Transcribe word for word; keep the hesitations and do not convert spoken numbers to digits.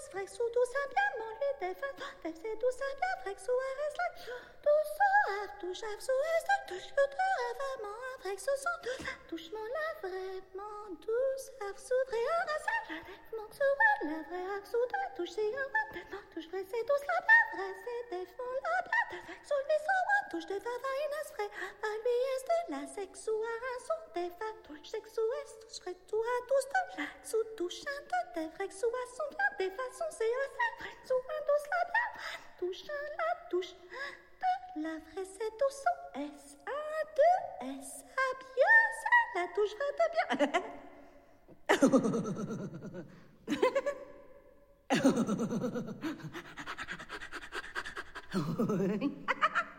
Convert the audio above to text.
vrai que sous tout simplement lui défend, c'est tout simple, vrai que sous un reste, tout ça, tout chef sous reste, touche que tu as vraiment, vrai que ce sont tous, touchement là vraiment, douce, sous vrai, un reste, manque sous la vraie, sous ta touche, c'est un vrai, touche vrai, c'est tout cela, vrai, c'est défend la plate, sous les sons, touche de fava, une vrai, à lui est de la sexe ou un son, des fa, touche sexe ou est, touche vrai, tout à tous, de la, sous touche un de, des vrai, que sous à son, de la, des façons, c'est un vrai, sous un douce, la bla, touche un, la touche, de la vraie, c'est tout son, S, un, deux, S, à bien, ça, la touche vrai de bien.